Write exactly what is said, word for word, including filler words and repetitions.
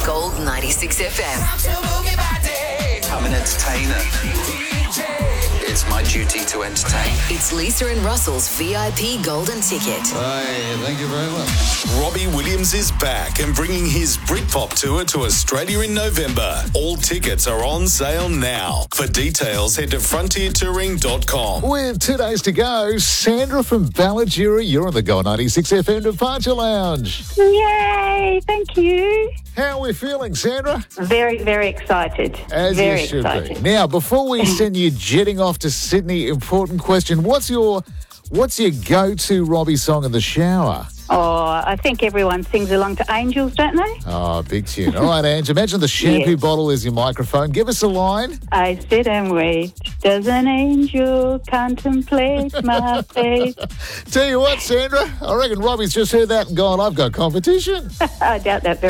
Gold ninety-six F M. I'm an entertainer. It's my duty to entertain. It's Lisa and Russell's V I P Golden Ticket. Hey, thank you very much. Robbie Williams is back and bringing his Britpop tour to Australia in November. All tickets are on sale now. For details, head to frontier touring dot com. With two days to go, Sandra from Balladura, you're on the Gold ninety-six F M Departure Lounge. Yay, thank you. How are we feeling, Sandra? Very, very excited. As very you should excited. be. Now, before we send you jetting off to Sydney, important question. What's your what's your go-to Robbie song in the shower? Oh, I think everyone sings along to Angels, don't they? Oh, big tune. All right, Ange, imagine the shampoo Yes. bottle is your microphone. Give us a line. I sit and wait. Does an angel contemplate my fate? Tell you what, Sandra, I reckon Robbie's just heard that and gone, I've got competition. I doubt that very